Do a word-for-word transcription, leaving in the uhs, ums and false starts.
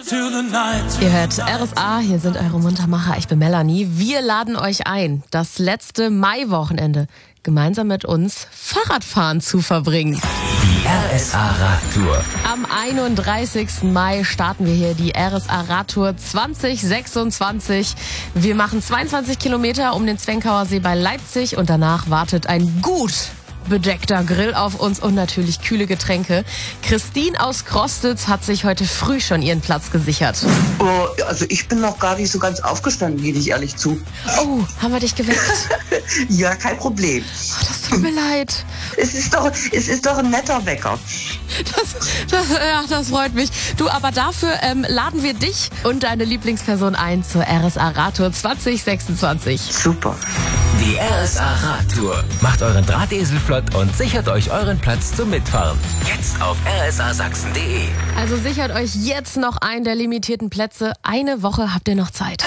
Ihr hört R S A, hier sind eure Muntermacher, ich bin Melanie. Wir laden euch ein, das letzte Maiwochenende gemeinsam mit uns Fahrradfahren zu verbringen. Die R S A Radtour. Am einunddreißigsten Mai starten wir hier die R S A Radtour zwanzig sechsundzwanzig. Wir machen zweiundzwanzig Kilometer um den Zwenkauer See bei Leipzig und danach wartet ein gut bedeckter Grill auf uns und natürlich kühle Getränke. Christine aus Krostitz hat sich heute früh schon ihren Platz gesichert. Oh, also ich bin noch gar nicht so ganz aufgestanden, gebe ich ehrlich zu. Oh, haben wir dich geweckt? Ja, kein Problem. Oh, das tut mir leid. Es ist doch, es ist doch ein netter Wecker. Das, das, ja, das freut mich. Du, aber dafür ähm, laden wir dich und deine Lieblingsperson ein zur R S A Radtour zwanzig sechsundzwanzig. Super. Die R S A Radtour. Macht euren Drahtesel flott und sichert euch euren Platz zum Mitfahren. Jetzt auf r s a sachsen punkt d e. Also sichert euch jetzt noch einen der limitierten Plätze. Eine Woche habt ihr noch Zeit.